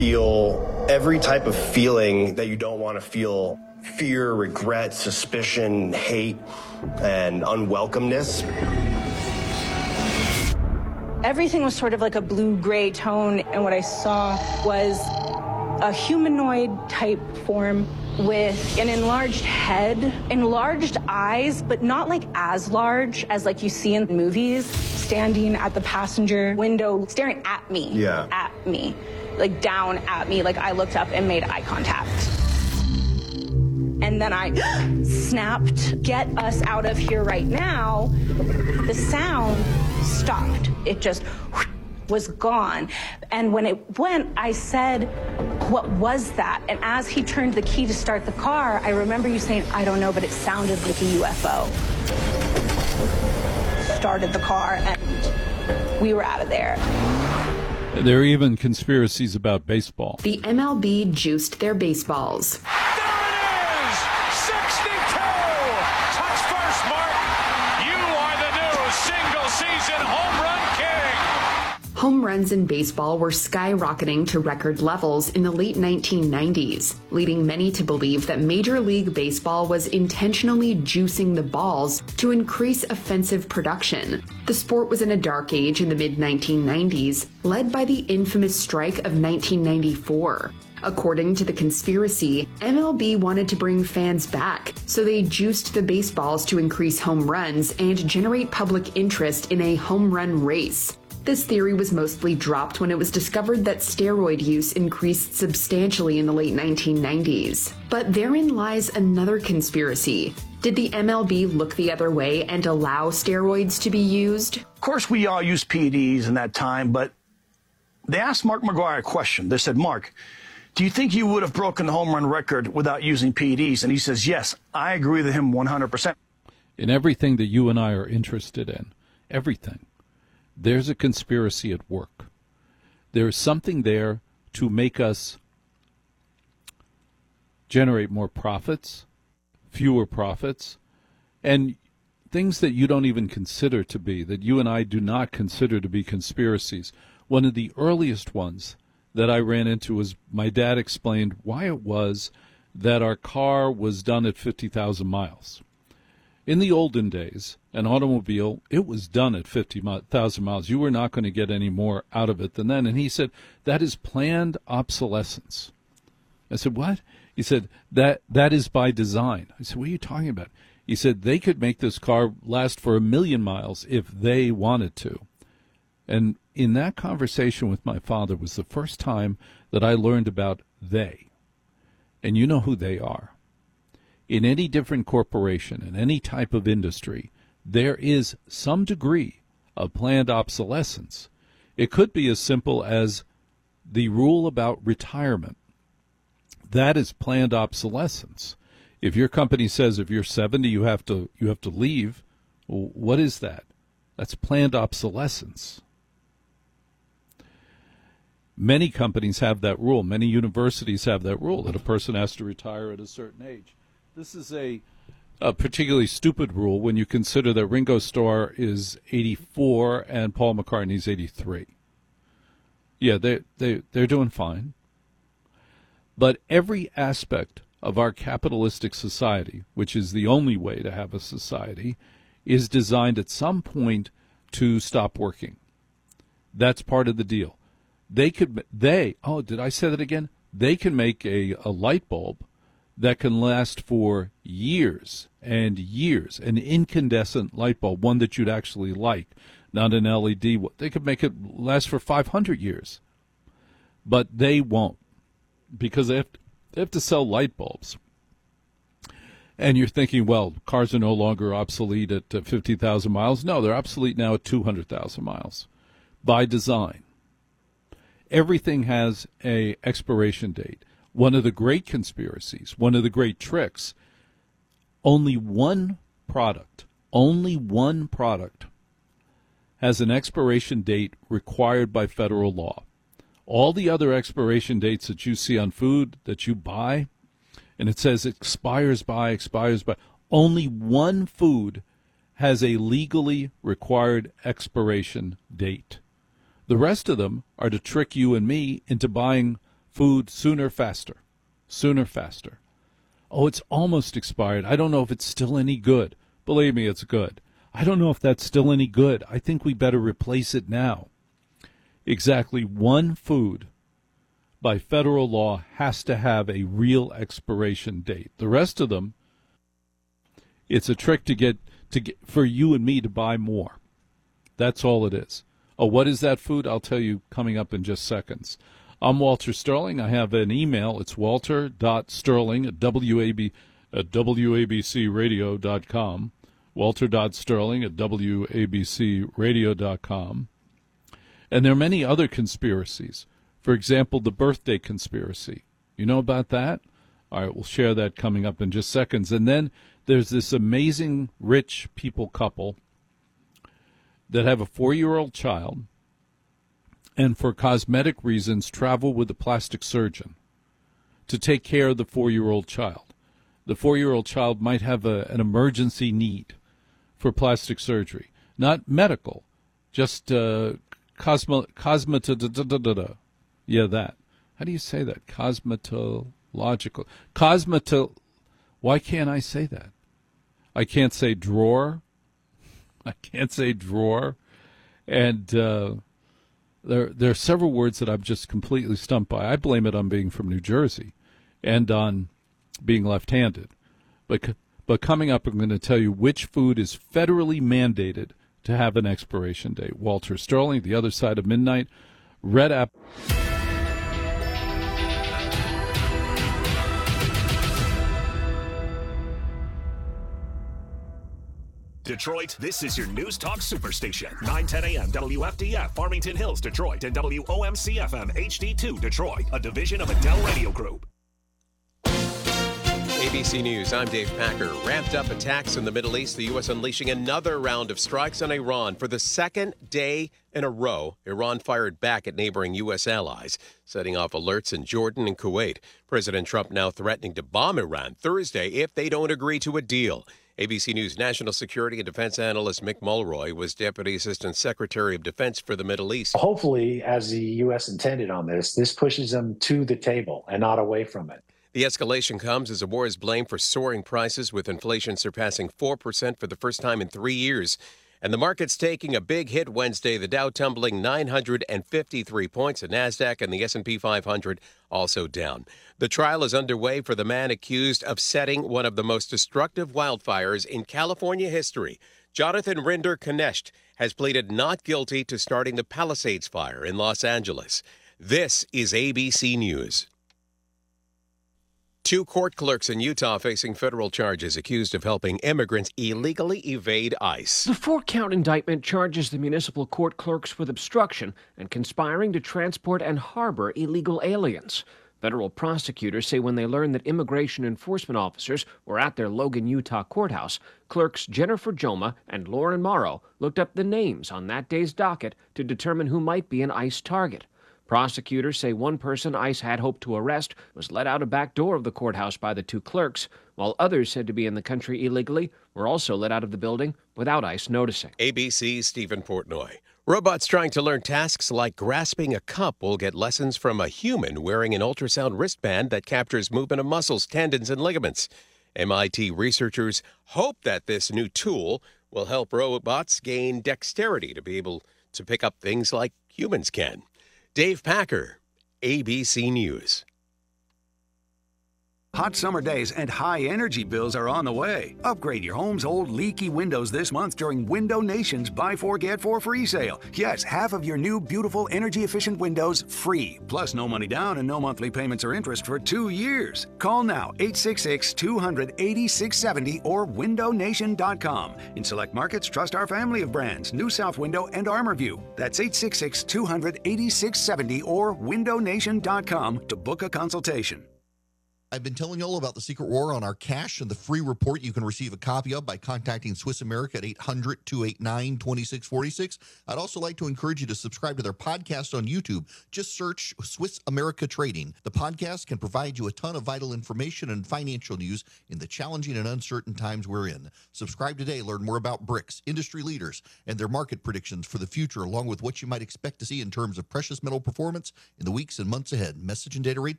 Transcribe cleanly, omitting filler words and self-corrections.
Feel every type of feeling that you don't want to feel: fear, regret, suspicion, hate, and unwelcomeness. Everything was sort of like a blue-gray tone, and what I saw was a humanoid type form with an enlarged head, enlarged eyes, but not like as large as like you see in movies, standing at the passenger window, staring at me. Yeah. At me. Like down at me, like I looked up and made eye contact. And then I snapped, "Get us out of here right now." The sound stopped. It just was gone. And when it went, I said, "What was that?" And as he turned the key to start the car, I remember you saying, "I don't know, but it sounded like a UFO." Started the car and we were out of there. There are even conspiracies about baseball. The MLB juiced their baseballs. There it is! 62! Touch first, Mark! You are the new single-season home run king! Home runs in baseball were skyrocketing to record levels in the late 1990s, leading many to believe that Major League Baseball was intentionally juicing the balls to increase offensive production. The sport was in a dark age in the mid-1990s, led by the infamous strike of 1994. According to the conspiracy, MLB wanted to bring fans back, so they juiced the baseballs to increase home runs and generate public interest in a home run race. This theory was mostly dropped when it was discovered that steroid use increased substantially in the late 1990s. But therein lies another conspiracy. Did the MLB look the other way and allow steroids to be used? Of course, we all used PEDs in that time, but they asked Mark McGwire a question. They said, "Mark, do you think you would have broken the home run record without using PEDs?" And he says, "Yes, I agree with him 100%. In everything that you and I are interested in, everything, there's a conspiracy at work. There's something there to make us generate more profits, fewer profits, and things that you don't even consider to be, that you and I do not consider to be conspiracies. One of the earliest ones that I ran into was my dad explained why it was that our car was done at 50,000 miles. In the olden days, an automobile, it was done at 50,000 miles. You were not going to get any more out of it than then. And he said, that is planned obsolescence. I said, what? He said, that is by design. I said, what are you talking about? He said, they could make this car last for 1,000,000 miles if they wanted to. And in that conversation with my father was the first time that I learned about they. And you know who they are. In any different corporation, in any type of industry, there is some degree of planned obsolescence. It could be as simple as the rule about retirement. That is planned obsolescence. If your company says if you're 70 you have to leave, well, what is that? That's planned obsolescence. Many companies have that rule. Many universities have that rule that a person has to retire at a certain age. This is a particularly stupid rule when you consider that Ringo Starr is 84 and Paul McCartney's 83. Yeah, they're doing fine. But every aspect of our capitalistic society, which is the only way to have a society, is designed at some point to stop working. That's part of the deal. Did I say that again? They can make a light bulb that can last for years and years, an incandescent light bulb, one that you'd actually like, not an LED. They could make it last for 500 years, but they won't because they have to sell light bulbs. And you're thinking, well, cars are no longer obsolete at 50,000 miles. No, they're obsolete now at 200,000 miles by design. Everything has an expiration date. One of the great conspiracies, one of the great tricks, only one product has an expiration date required by federal law. All the other expiration dates that you see on food that you buy, and it says expires by, only one food has a legally required expiration date. The rest of them are to trick you and me into buying food sooner, faster. Sooner, faster. Oh, it's almost expired. I don't know if it's still any good. Believe me, it's good. I don't know if that's still any good. I think we better replace it now. Exactly one food by federal law has to have a real expiration date. The rest of them, it's a trick to get for you and me to buy more. That's all it is. Oh, what is that food? I'll tell you coming up in just seconds. I'm Walter Sterling. I have an email. It's walter.sterling at wabcradio.com. Walter.sterling at wabcradio.com. And there are many other conspiracies. For example, the birthday conspiracy. You know about that? All right, we'll share that coming up in just seconds. And then there's this amazing rich people couple that have a 4-year-old child and for cosmetic reasons travel with a plastic surgeon to take care of the 4-year-old child. The 4-year-old child might have an emergency need for plastic surgery. Not medical, just cosmetological. Yeah, that. How do you say that? Cosmetological. Why can't I say that? I can't say drawer. I can't say drawer. And there are several words that I'm just completely stumped by. I blame it on being from New Jersey and on being left-handed. But coming up, I'm going to tell you which food is federally mandated to have an expiration date. Walter Sterling, The Other Side of Midnight, Red Apple. Detroit, this is your News Talk Superstation. 9:10 a.m. WFDF, Farmington Hills, Detroit, and WOMC-FM HD2, Detroit, a division of Adele Radio Group. ABC News, I'm Dave Packer. Ramped up attacks in the Middle East, the U.S. unleashing another round of strikes on Iran. For the second day in a row, Iran fired back at neighboring U.S. allies, setting off alerts in Jordan and Kuwait. President Trump now threatening to bomb Iran Thursday if they don't agree to a deal. ABC News national security and defense analyst Mick Mulroy was Deputy Assistant Secretary of Defense for the Middle East. Hopefully, as the U.S. intended on this pushes them to the table and not away from it. The escalation comes as the war is blamed for soaring prices, with inflation surpassing 4% for the first time in 3 years. And the market's taking a big hit Wednesday, the Dow tumbling 953 points, the NASDAQ and the S&P 500 also down. The trial is underway for the man accused of setting one of the most destructive wildfires in California history. Jonathan Rinder Knecht has pleaded not guilty to starting the Palisades fire in Los Angeles. This is ABC News. 2 court clerks in Utah facing federal charges accused of helping immigrants illegally evade ICE. The 4-count indictment charges the municipal court clerks with obstruction and conspiring to transport and harbor illegal aliens. Federal prosecutors say when they learned that immigration enforcement officers were at their Logan, Utah courthouse, clerks Jennifer Joma and Lauren Morrow looked up the names on that day's docket to determine who might be an ICE target. Prosecutors say one person ICE had hoped to arrest was let out a back door of the courthouse by the 2 clerks, while others said to be in the country illegally were also let out of the building without ICE noticing. ABC's Stephen Portnoy. Robots trying to learn tasks like grasping a cup will get lessons from a human wearing an ultrasound wristband that captures movement of muscles, tendons, and ligaments. MIT researchers hope that this new tool will help robots gain dexterity to be able to pick up things like humans can. Dave Packer, ABC News. Hot summer days and high energy bills are on the way. Upgrade your home's old leaky windows this month during Window Nation's Buy 4 Get 4 free sale. Yes, half of your new beautiful energy efficient windows free. Plus no money down and no monthly payments or interest for 2 years. Call now 866-200-8670 or windownation.com. In select markets, trust our family of brands, New South Window and ArmorView. That's 866-200-8670 or windownation.com to book a consultation. I've been telling you all about the Secret War on our cash and the free report you can receive a copy of by contacting Swiss America at 800-289-2646. I'd also like to encourage you to subscribe to their podcast on YouTube. Just search Swiss America Trading. The podcast can provide you a ton of vital information and financial news in the challenging and uncertain times we're in. Subscribe today. Learn more about BRICS, industry leaders, and their market predictions for the future, along with what you might expect to see in terms of precious metal performance in the weeks and months ahead. Message and data rates